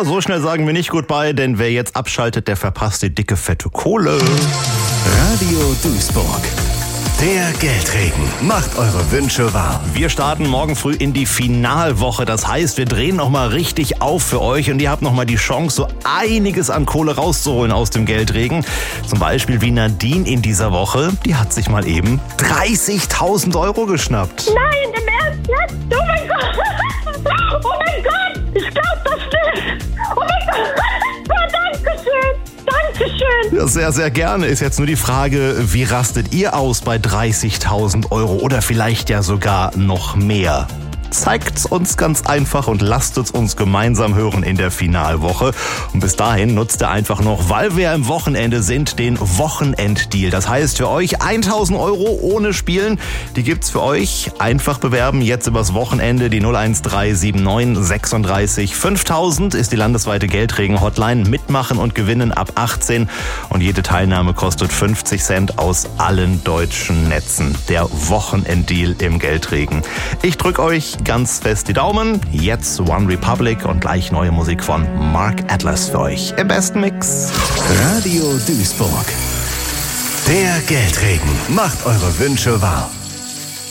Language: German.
Ja, so schnell sagen wir nicht Goodbye, denn wer jetzt abschaltet, der verpasst die dicke, fette Kohle. Radio Duisburg. Der Geldregen macht eure Wünsche wahr. Wir starten morgen früh in die Finalwoche. Das heißt, wir drehen nochmal richtig auf für euch und ihr habt nochmal die Chance, so einiges an Kohle rauszuholen aus dem Geldregen. Zum Beispiel wie Nadine in dieser Woche. Die hat sich mal eben 30.000 Euro geschnappt. Nein, im Ernst jetzt? Oh mein Gott! Oh mein Gott! Ich glaub das nicht! Oh mein Gott! Oh, Dankeschön! Dankeschön! Ja, sehr, sehr gerne. Ist jetzt nur die Frage, wie rastet ihr aus bei 30.000 Euro oder vielleicht ja sogar noch mehr? Zeigt's uns ganz einfach und lasst es uns gemeinsam hören in der Finalwoche. Und bis dahin nutzt ihr einfach noch, weil wir am Wochenende sind, den Wochenenddeal. Das heißt für euch 1.000 Euro ohne Spielen. Die gibt's für euch. Einfach bewerben. Jetzt übers Wochenende die 01379 36 5000 ist die landesweite Geldregen-Hotline. Mitmachen und gewinnen ab 18. Und jede Teilnahme kostet 50 Cent aus allen deutschen Netzen. Der Wochenenddeal im Geldregen. Ich drücke euch ganz fest die Daumen. Jetzt One Republic und gleich neue Musik von Mark Atlas für euch im besten Mix. Radio Duisburg. Der Geldregen macht eure Wünsche wahr.